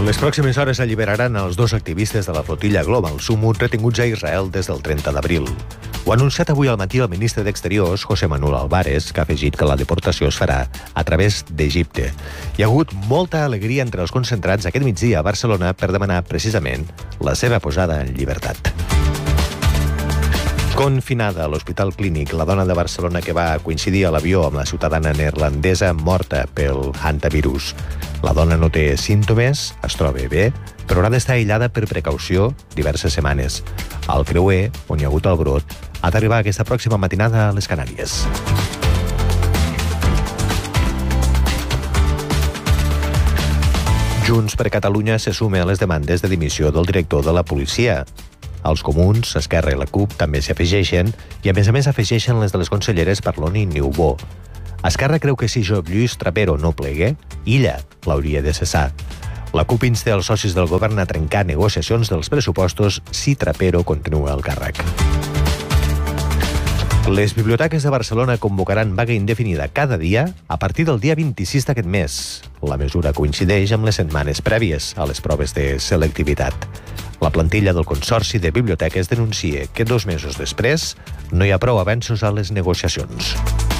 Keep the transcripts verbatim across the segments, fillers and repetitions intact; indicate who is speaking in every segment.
Speaker 1: Les pròximes hores alliberaran els dos activistes de la flotilla Global Sumut retinguts a Israel des del trenta d'abril. Ho ha anunciat avui al matí el ministre d'Exteriors, José Manuel Álvarez, que ha afegit que la deportació es farà a través d'Egipte. Hi ha hagut molta alegria entre els concentrats aquest migdia a Barcelona per demanar precisament la seva posada en llibertat. Confinada a l'Hospital Clínic, la dona de Barcelona que va coincidir a l'avió amb la ciutadana neerlandesa morta pel hantavirus. La dona no té símptomes, es troba bé, però haurà d'estar aïllada per precaució diverses setmanes. El creuer, on hi ha hagut el brot, ha d'arribar aquesta pròxima matinada a les Canàries. Junts per Catalunya se suma a les demandes de dimissió del director de la policia. Els Comuns, Esquerra i la CUP també s'hi afegeixen i, a més a més, afegeixen les de les conselleres Parlon i Niubó. Esquerra creu que si Job Lluís Trapero no plegue, ella l'hauria de cessar. La CUP insta els socis del govern a trencar negociacions dels pressupostos si Trapero continua al càrrec. Les biblioteques de Barcelona convocaran vaga indefinida cada dia a partir del dia vint-i-sis d'aquest mes. La mesura coincideix amb les setmanes prèvies a les proves de selectivitat. La plantilla del Consorci de Biblioteques denuncia que dos mesos després no hi ha prou avenços a les negociacions.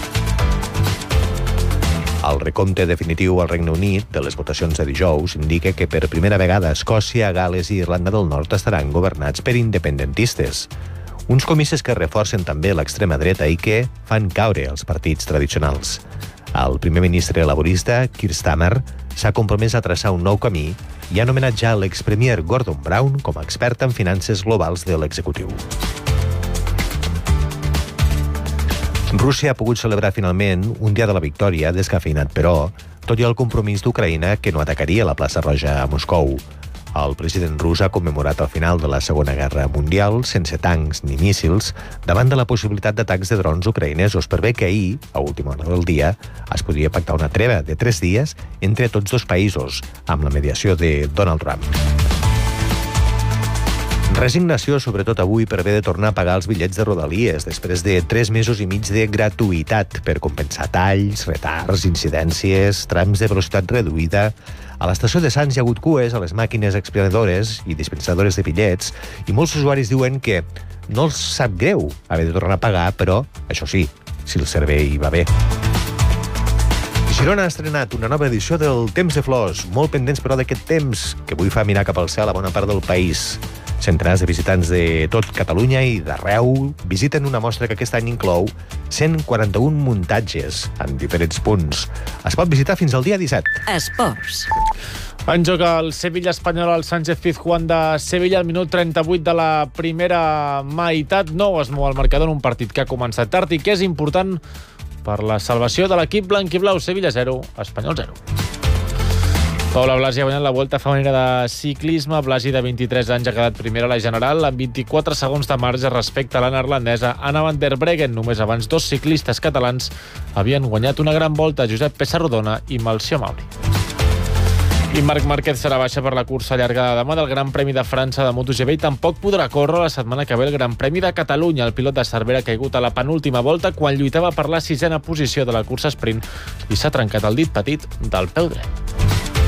Speaker 1: El recompte definitiu al Regne Unit de les votacions de dijous indica que per primera vegada Escòcia, Gal·les i Irlanda del Nord estaran governats per independentistes. Uns comicis que reforcen també l'extrema dreta i que fan caure els partits tradicionals. El primer ministre laborista, Keir Starmer, s'ha compromès a traçar un nou camí i ha nomenat ja l'expremier Gordon Brown com a expert en finances globals de l'executiu. Rússia ha pogut celebrar finalment un dia de la victòria descafeinat, però, tot i el compromís d'Ucraïna que no atacaria la plaça Roja a Moscou. El president rus ha commemorat el final de la Segona Guerra Mundial sense tancs ni míssils davant de la possibilitat d'atacs de drons ucraïnesos, per bé que ahir, a última hora del dia, es podria pactar una treva de tres dies entre tots dos països, amb la mediació de Donald Trump. Resignació, sobretot avui, per haver de tornar a pagar els bitllets de Rodalies després de tres mesos i mig de gratuïtat per compensar talls, retards, incidències, trams de velocitat reduïda. A l'estació de Sants hi ha hagut cues a les màquines expediadores i dispensadores de bitllets i molts usuaris diuen que no els sap greu haver de tornar a pagar, però, això sí, si el servei va bé. Girona ha estrenat una nova edició del Temps de Flors, molt pendents, però, d'aquest temps que avui fa mirar cap al cel a bona part del país. Centenars de visitants de tot Catalunya i d'arreu visiten una mostra que aquest any inclou cent quaranta-un muntatges en diferents punts. Es pot visitar fins al dia disset.
Speaker 2: Esports.
Speaker 3: En joc el Sevilla espanyol al Sánchez Pizjuán de Sevilla al minut trenta-vuit de la primera meitat. No es mou el marcador en un partit que ha començat tard i que és important per la salvació de l'equip blanquiblau. Sevilla zero, Espanyol zero. Paula Blasi ha guanyat la Volta Femenina de Ciclisme. Blasi, de vint-i-tres anys, ha quedat primera a la general amb vint-i-quatre segons de marge respecte a la neerlandesa Anna van der Breggen. Només abans dos ciclistes catalans havien guanyat una gran volta, Josep Pessarrodona i Melcior Mauri. I Marc Márquez serà baixa per la cursa llarga de demà del Gran Premi de França de MotoGP i tampoc podrà córrer la setmana que ve el Gran Premi de Catalunya. El pilot de Cervera ha caigut a la penúltima volta quan lluitava per la sisena posició de la cursa sprint i s'ha trencat el dit petit del peu dret.